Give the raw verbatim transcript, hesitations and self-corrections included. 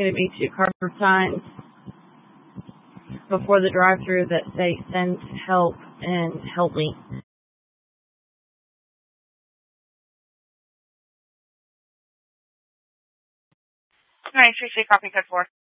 talking to me two card signs before the drive-thru that say send help and help me. All right, three, three, copy code four.